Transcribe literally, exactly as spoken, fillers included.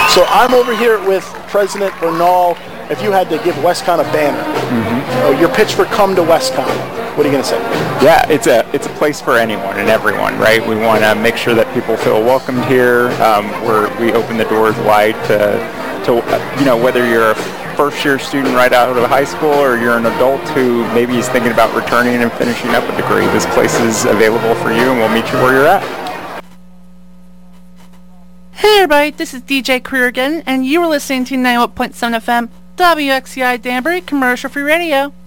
So I'm over here with President Bernal. If you had to give WestConn a banner, mm-hmm. uh, your pitch for come to WestConn, what are you going to say? Yeah, it's a it's a place for anyone and everyone, right? We want to make sure that people feel welcomed here. Um, we're, we open the doors wide to, to uh, you know, whether you're a first-year student right out of high school or you're an adult who maybe is thinking about returning and finishing up a degree. This place is available for you, and we'll meet you where you're at. Hey everybody, this is D J Career again, and you were listening to ninety-one point seven F M W X C I Danbury Commercial Free Radio.